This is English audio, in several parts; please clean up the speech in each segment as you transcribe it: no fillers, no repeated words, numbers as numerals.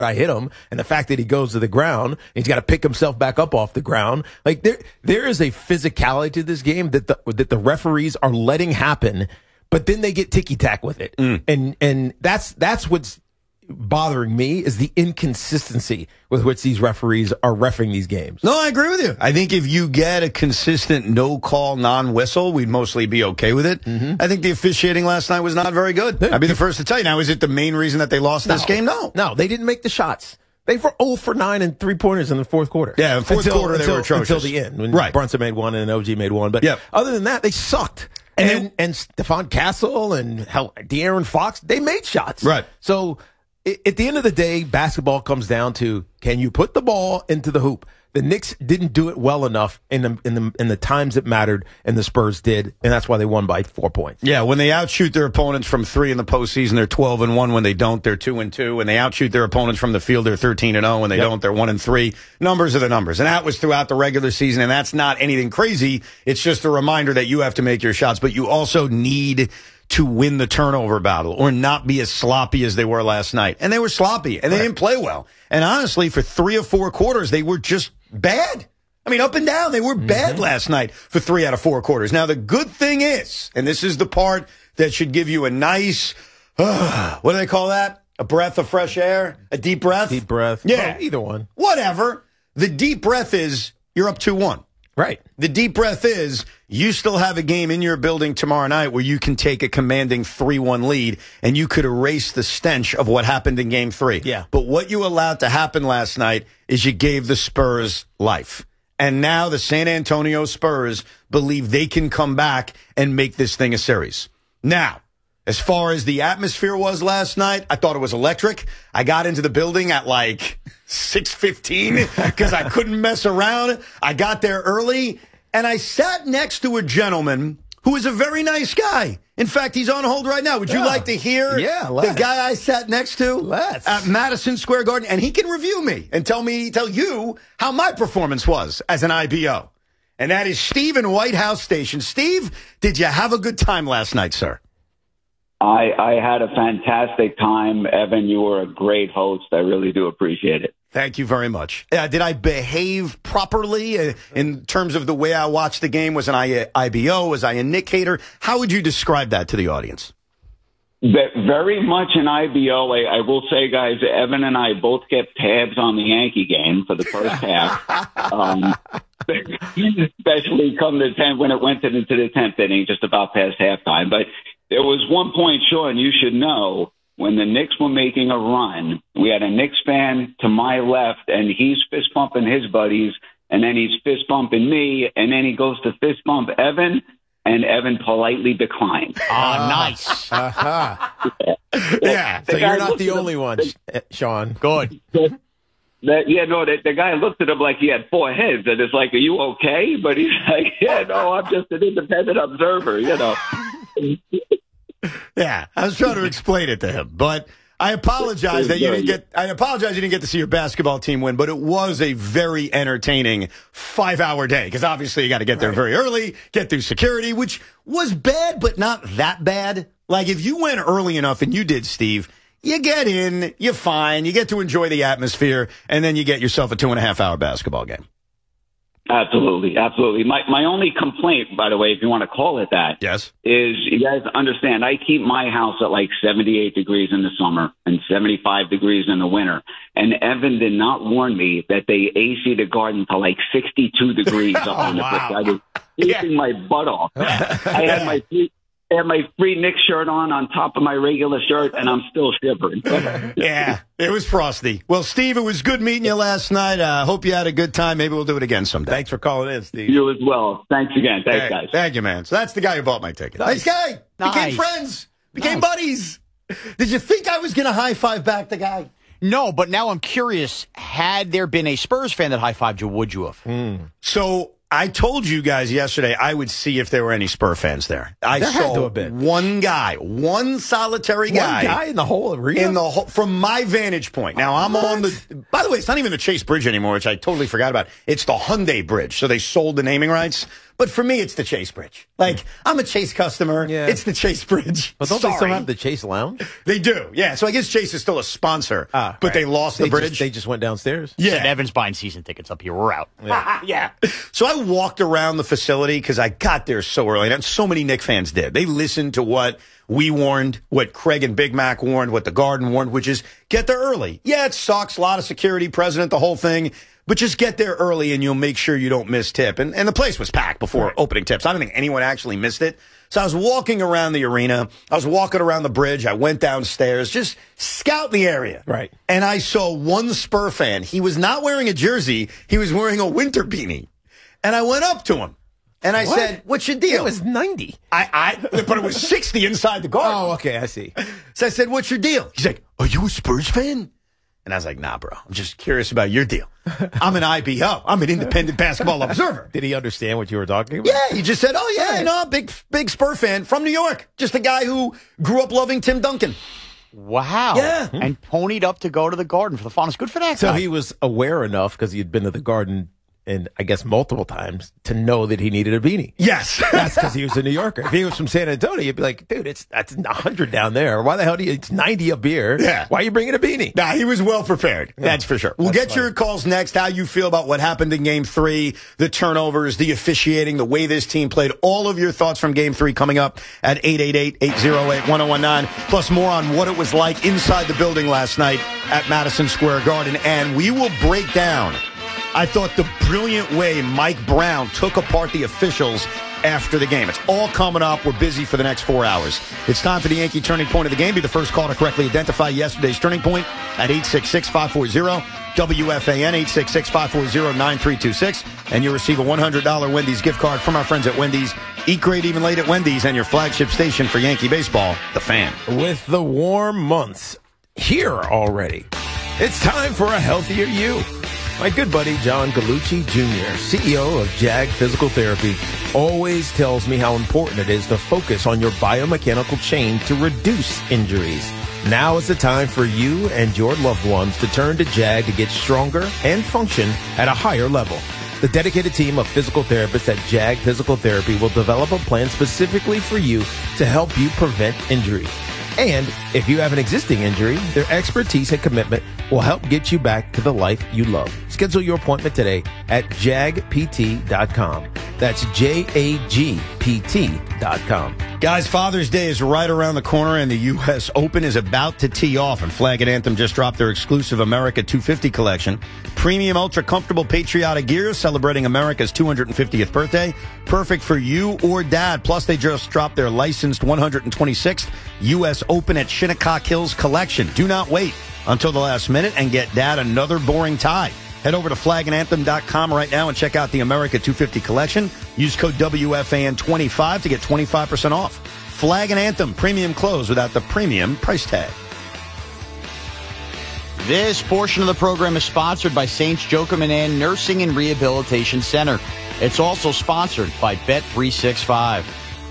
I hit him. And the fact that he goes to the ground, he's got to pick himself back up off the ground. Like there is a physicality to this game that the referees are letting happen, but then they get ticky-tack with it. And that's what's bothering me, is the inconsistency with which these referees are reffing these games. No, I agree with you. I think if you get a consistent no-call, non-whistle, we'd mostly be okay with it. I think the officiating last night was not very good. I'd be the first to tell you. Now, is it the main reason that they lost this game? No, they didn't make the shots. They were 0 for 9 and 3-pointers in the fourth quarter. Yeah, in the fourth quarter they were atrocious. Until the end, when right. Brunson made one and OG made one. But other than that, they sucked. And Stephon Castle and De'Aaron Fox, they made shots. Right. So at the end of the day, basketball comes down to, can you put the ball into the hoop? The Knicks didn't do it well enough in the times it mattered, and the Spurs did, and that's why they won by 4 points. Yeah, when they outshoot their opponents from 3 in the postseason, they're 12-1. When they don't, they're 2-2. When they outshoot their opponents from the field, they're 13-0. When they don't, they're 1-3. Numbers are the numbers, and that was throughout the regular season. And that's not anything crazy. It's just a reminder that you have to make your shots, but you also need to win the turnover battle or not be as sloppy as they were last night. And they were sloppy, and they didn't play well. And honestly, for 3 or 4 quarters, they were just bad. I mean, up and down, they were bad last night for 3 out of 4 quarters. Now, the good thing is, and this is the part that should give you a nice, what do they call that? A breath of fresh air? A deep breath? Deep breath. Yeah. Well, either one. Whatever. The deep breath is you're up 2-1. Right. The deep breath is you still have a game in your building tomorrow night where you can take a commanding 3-1 lead and you could erase the stench of what happened in game 3. Yeah. But what you allowed to happen last night is you gave the Spurs life. And now the San Antonio Spurs believe they can come back and make this thing a series. Now, as far as the atmosphere was last night, I thought it was electric. I got into the building at like 6:15 because I couldn't mess around. I got there early, and I sat next to a gentleman who is a very nice guy. In fact, he's on hold right now. Would you like to hear the guy I sat next to at Madison Square Garden? And he can review me and tell you how my performance was as an IBO. And that is Steve in White House Station. Steve, did you have a good time last night, sir? I had a fantastic time. Evan, you were a great host. I really do appreciate it. Thank you very much. Did I behave properly in terms of the way I watched the game? Was I IBO? Was I a Nick hater? How would you describe that to the audience? Very much an IBO. I will say, guys, Evan and I both kept tabs on the Yankee game for the first half. Especially come to 10 when it went into the 10th inning, just about past halftime. But there was one point, Sean, you should know, when the Knicks were making a run, we had a Knicks fan to my left, and he's fist bumping his buddies, and then he's fist bumping me, and then he goes to fist bump Evan, and Evan politely declined. Oh, nice. Yeah, so you're not the only one, Sean. Good. The guy looked at him like he had 4 heads, and it's like, are you okay? But he's like, yeah, no, I'm just an independent observer, you know. Yeah, I was trying to explain it to him, but I apologize that you didn't get. I apologize you didn't get to see your basketball team win, but it was a very entertaining 5-hour day because obviously you got to get there very early, get through security, which was bad, but not that bad. Like if you went early enough, and you did, Steve, you get in, you're fine, you get to enjoy the atmosphere, and then you get yourself a 2.5-hour basketball game. Absolutely, absolutely. My only complaint, by the way, if you want to call it that, yes, is you guys understand I keep my house at like 78 degrees in the summer and 75 degrees in the winter. And Evan did not warn me that they AC the garden to like 62 degrees up on the brick. I was eating my butt off. I had my free Knicks shirt on top of my regular shirt, and I'm still shivering. Yeah, it was frosty. Well, Steve, it was good meeting you last night. Hope you had a good time. Maybe we'll do it again someday. Thanks for calling in, Steve. You as well. Thanks again. Thanks, guys. Thank you, man. So that's the guy who bought my ticket. Nice guy. Became friends. Became buddies. Did you think I was going to high-five back the guy? No, but now I'm curious. Had there been a Spurs fan that high-fived you, would you have? So I told you guys yesterday I would see if there were any Spur fans there. I saw one guy, one solitary guy. One guy in the whole arena? From my vantage point. Now, I'm on the... By the way, it's not even the Chase Bridge anymore, which I totally forgot about. It's the Hyundai Bridge. So they sold the naming rights. But for me, it's the Chase Bridge. Like, I'm a Chase customer. Yeah. It's the Chase Bridge. But don't they still have the Chase Lounge? They do, yeah. So I guess Chase is still a sponsor, but right. they lost the bridge. They just went downstairs? Yeah. St. Evans buying season tickets up here. We're out. Yeah. So I walked around the facility because I got there so early, and so many Knicks fans did. They listened to what we warned, what Craig and Big Mac warned, what the Garden warned, which is get there early. Yeah, it sucks. A lot of security, president, the whole thing. But just get there early and you'll make sure you don't miss tip. And the place was packed before opening tips. I don't think anyone actually missed it. So I was walking around the arena. I was walking around the bridge. I went downstairs, just scout the area. Right. And I saw one Spur fan. He was not wearing a jersey. He was wearing a winter beanie. And I went up to him. And I said, what's your deal? It was 90. But it was 60 inside the garden. Oh, okay, I see. So I said, what's your deal? He's like, are you a Spurs fan? And I was like, nah, bro. I'm just curious about your deal. I'm an IBO. I'm an independent basketball observer. Did he understand what you were talking about? Yeah, he just said, oh, yeah, no, big Spur fan from New York. Just a guy who grew up loving Tim Duncan. Wow. Yeah. And ponied up to go to the Garden for the finals. Good for that So guy. he was aware enough, because he had been to the Garden, and I guess multiple times, to know that he needed a beanie. Yes. That's because he was a New Yorker. If he was from San Antonio, you'd be like, dude, that's 100 down there. Why the hell it's 90 up here? Yeah. Why are you bringing a beanie? Nah, he was well prepared. That's for sure. We'll get your calls next, how you feel about what happened in Game 3, the turnovers, the officiating, the way this team played. All of your thoughts from Game 3 coming up at 888-808-1019, plus more on what it was like inside the building last night at Madison Square Garden. And we will break down, I thought, the brilliant way Mike Brown took apart the officials after the game. It's all coming up. We're busy for the next 4 hours. It's time for the Yankee Turning Point of the game. Be the first call to correctly identify yesterday's turning point at 866-540-WFAN, 866-540-9326. And you'll receive a $100 Wendy's gift card from our friends at Wendy's. Eat great even late at Wendy's, and your flagship station for Yankee baseball, The Fan. With the warm months here already, it's time for a healthier you. My good buddy John Gallucci Jr., CEO of JAG Physical Therapy, always tells me how important it is to focus on your biomechanical chain to reduce injuries. Now is the time for you and your loved ones to turn to JAG to get stronger and function at a higher level. The dedicated team of physical therapists at JAG Physical Therapy will develop a plan specifically for you to help you prevent injury. And if you have an existing injury, their expertise and commitment will help get you back to the life you love. Schedule your appointment today at jagpt.com. That's JAGPT.com. Guys, Father's Day is right around the corner, and the U.S. Open is about to tee off, and Flag and Anthem just dropped their exclusive America 250 collection. Premium, ultra-comfortable, patriotic gear celebrating America's 250th birthday. Perfect for you or dad. Plus, they just dropped their licensed 126th U.S. Open at Shinnecock Hills collection. Do not wait until the last minute and get dad another boring tie. Head over to flagandanthem.com right now and check out the America 250 collection. Use code WFAN25 to get 25% off. Flag and Anthem, premium clothes without the premium price tag. This portion of the program is sponsored by Saints Joachim and Ann Nursing and Rehabilitation Center. It's also sponsored by Bet365.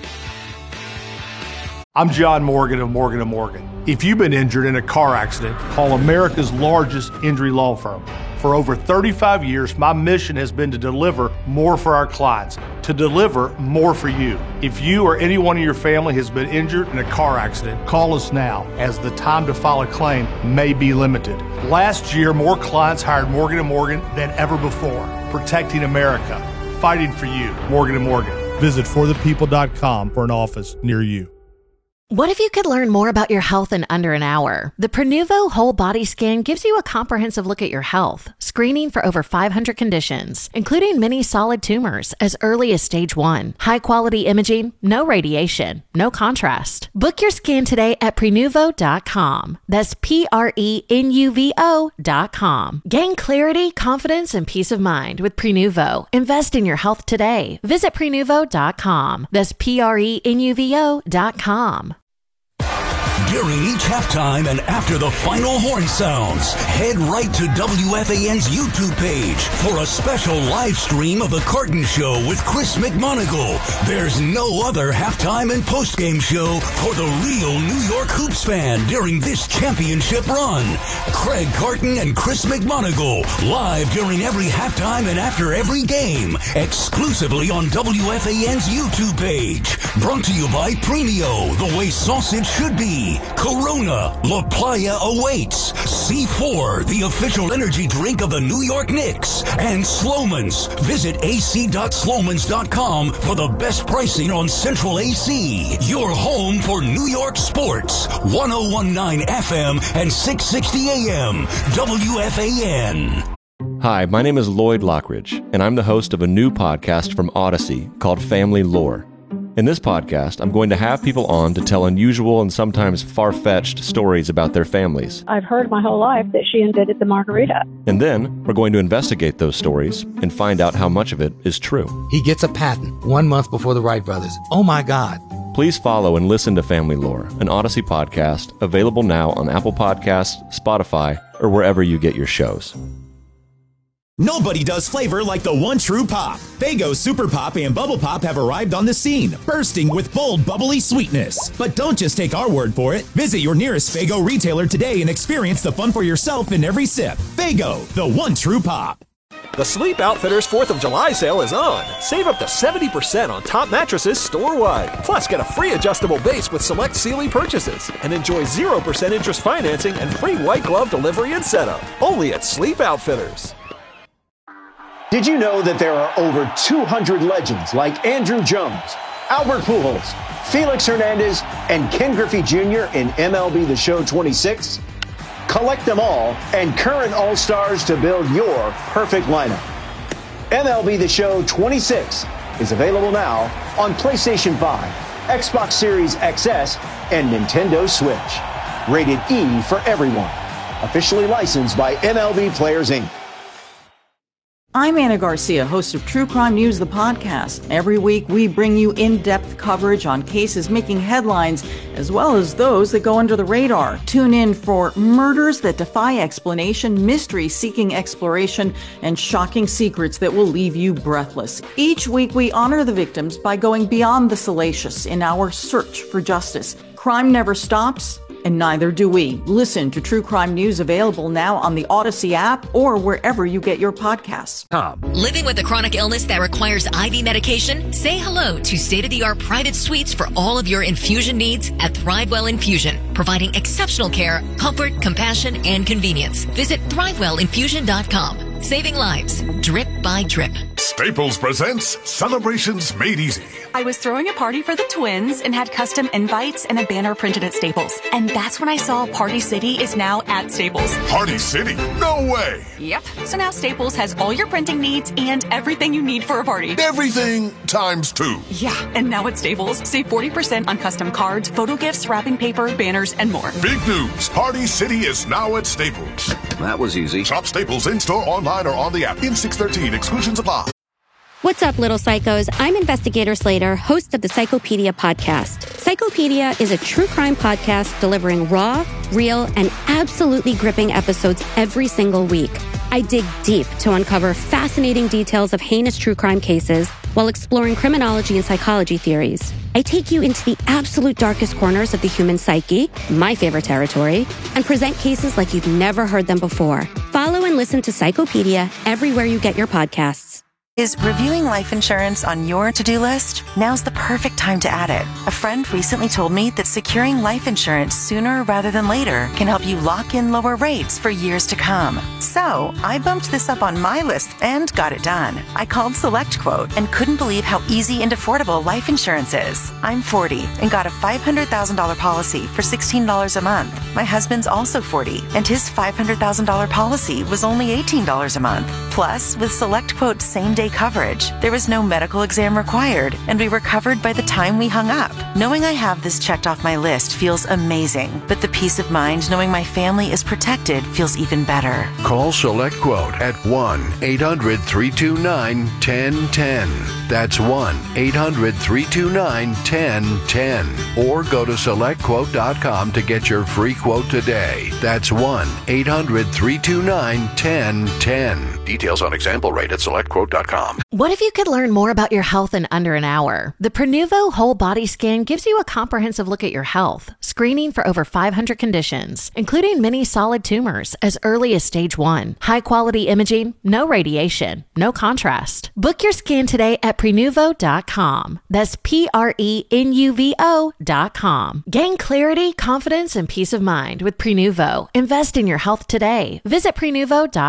I'm John Morgan of Morgan & Morgan. If you've been injured in a car accident, call America's largest injury law firm. For over 35 years, my mission has been to deliver more for our clients, to deliver more for you. If you or anyone in your family has been injured in a car accident, call us now, as the time to file a claim may be limited. Last year, more clients hired Morgan & Morgan than ever before, protecting America, fighting for you. Morgan & Morgan. Visit forthepeople.com for an office near you. What if you could learn more about your health in under an hour? The Prenuvo Whole Body Scan gives you a comprehensive look at your health, screening for over 500 conditions, including many solid tumors as early as stage 1. High-quality imaging, no radiation, no contrast. Book your scan today at Prenuvo.com. That's Prenuvo.com. Gain clarity, confidence, and peace of mind with Prenuvo. Invest in your health today. Visit Prenuvo.com. That's Prenuvo.com. During each halftime and after the final horn sounds, head right to WFAN's YouTube page for a special live stream of The Carton Show with Chris McMonagle. There's no other halftime and postgame show for the real New York Hoops fan during this championship run. Craig Carton and Chris McMonagle, live during every halftime and after every game, exclusively on WFAN's YouTube page. Brought to you by Premio, the way sausage should be. Corona, La Playa awaits. C4, the official energy drink of the New York Knicks. And Sloman's. Visit ac.slomans.com for the best pricing on Central AC. Your home for New York sports. 1019 FM and 660 AM. WFAN. Hi, my name is Lloyd Lockridge, and I'm the host of a new podcast from Odyssey called Family Lore. In this podcast, I'm going to have people on to tell unusual and sometimes far-fetched stories about their families. I've heard my whole life that she invented the margarita. And then we're going to investigate those stories and find out how much of it is true. He gets a patent 1 month before the Wright brothers. Oh my God. Please follow and listen to Family Lore, an Odyssey podcast, available now on Apple Podcasts, Spotify, or wherever you get your shows. Nobody does flavor like the one true pop. Faygo Super Pop and Bubble Pop have arrived on the scene, bursting with bold, bubbly sweetness. But don't just take our word for it. Visit your nearest Faygo retailer today and experience the fun for yourself in every sip. Faygo, the one true pop. The Sleep Outfitters 4th of July sale is on. Save up to 70% on top mattresses store-wide. Plus, get a free adjustable base with select Sealy purchases. And enjoy 0% interest financing and free white glove delivery and setup. Only at Sleep Outfitters. Did you know that there are over 200 legends like Andrew Jones, Albert Pujols, Felix Hernandez, and Ken Griffey Jr. in MLB The Show 26? Collect them all and current All-Stars to build your perfect lineup. MLB The Show 26 is available now on PlayStation 5, Xbox Series XS, and Nintendo Switch. Rated E for everyone. Officially licensed by MLB Players, Inc. I'm Anna Garcia, host of True Crime News, the podcast. Every week, we bring you in-depth coverage on cases making headlines, as well as those that go under the radar. Tune in for murders that defy explanation, mysteries seeking exploration, and shocking secrets that will leave you breathless. Each week, we honor the victims by going beyond the salacious in our search for justice. Crime never stops, and neither do we. Listen to True Crime News, available now on the Odyssey app or wherever you get your podcasts. Living with a chronic illness that requires IV medication? Say hello to state-of-the-art private suites for all of your infusion needs at Thrivewell Infusion, providing exceptional care, comfort, compassion, and convenience. Visit ThriveWellInfusion.com. Saving lives, drip by drip. Staples presents Celebrations Made Easy. I was throwing a party for the twins and had custom invites and a banner printed at Staples. And that's when I saw Party City is now at Staples. Party City? No way! Yep. So now Staples has all your printing needs and everything you need for a party. Everything times 2. Yeah. And now at Staples, save 40% on custom cards, photo gifts, wrapping paper, banners, and more. Big news. Party City is now at Staples. That was easy. Shop Staples in-store, online, or on the app. In 613, exclusions apply. What's up, little psychos? I'm Investigator Slater, host of the Psychopedia podcast. Psychopedia is a true crime podcast delivering raw, real, and absolutely gripping episodes every single week. I dig deep to uncover fascinating details of heinous true crime cases while exploring criminology and psychology theories. I take you into the absolute darkest corners of the human psyche, my favorite territory, and present cases like you've never heard them before. Follow and listen to Psychopedia everywhere you get your podcasts. Is reviewing life insurance on your to-do list? Now's the perfect time to add it. A friend recently told me that securing life insurance sooner rather than later can help you lock in lower rates for years to come. So I bumped this up on my list and got it done. I called SelectQuote and couldn't believe how easy and affordable life insurance is. I'm 40 and got a $500,000 policy for $16 a month. My husband's also 40 and his $500,000 policy was only $18 a month. Plus, with SelectQuote's same-day coverage. There was no medical exam required, and we were covered by the time we hung up. Knowing I have this checked off my list feels amazing, but the peace of mind knowing my family is protected feels even better. Call SelectQuote at 1-800-329-1010. That's 1-800-329-1010. Or go to SelectQuote.com to get your free quote today. That's 1-800-329-1010. Details on example rate at SelectQuote.com. What if you could learn more about your health in under an hour? The Prenuvo Whole Body Scan gives you a comprehensive look at your health, screening for over 500 conditions, including many solid tumors as early as stage 1. High-quality imaging, no radiation, no contrast. Book your scan today at Prenuvo.com. That's Prenuvo.com. Gain clarity, confidence, and peace of mind with Prenuvo. Invest in your health today. Visit Prenuvo.com.